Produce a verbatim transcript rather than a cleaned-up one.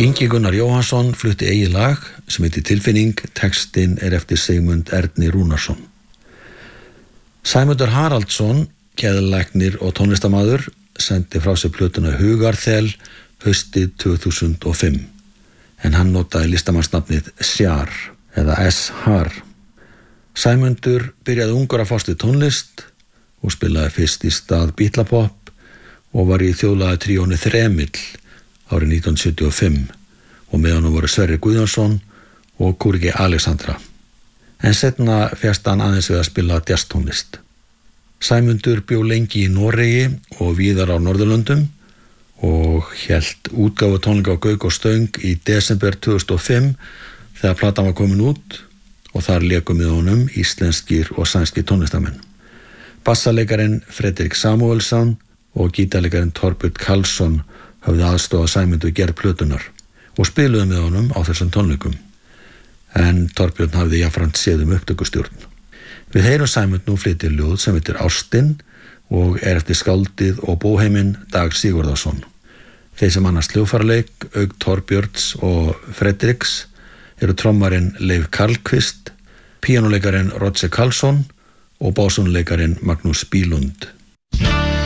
Ingi Gunnar Jóhannsson flutti eigið lag sem heitir Tilfinning, textinn er eftir Sigmund Erni Rúnarsson. Sæmundur Haraldsson, geðlæknir og tónlistarmaður, sendi frá sér plötuna Hugarþel haustið tvö þúsund og fimm, en hann notaði listamannsnafnið Sjar eða S-Har. Sæmundur byrjaði ungur að fást við tónlist og spilaði fyrst í stað Bítlapopp og var í þjóðlaga tríónu Þremill árið nítján hundruð sjötíu og fimm og með honum voru Sverrir Guðjónsson og Kúriki Alexandra. En seinna fékkst hann aðeins við að spila jazztónlist. Sæmundur bjó lengi í Noregi og víðar á Norðurlöndum og hélt útgáfu tónleika á Gauk og Stöng í desember tvö þúsund og fimm þegar platan var komin út og þar léku með honum íslenskir og sænskir tónlistamenn. Bassalekarinn Fredrik Samuelsson og gítarleikarinn Torbjörn Karlsson höfðu aðstofað Sæmund við gerð plötunar og spiluðu með honum á þessum tónleikum, en Torbjörn hafði jafnframt séð um upptökustjórn. Við heyrum Sæmund nú flytja ljóð sem heitir Ástin og er eftir skáldið og bóheiminn Dag Sigurðarson. Þeir sem annast hljóðfæraleik, auk Torbjörns og Fredriks, eru trommarinn Leif Karlqvist, píanóleikarinn Roger Karlsson og básúnuleikarinn Magnús Bílund.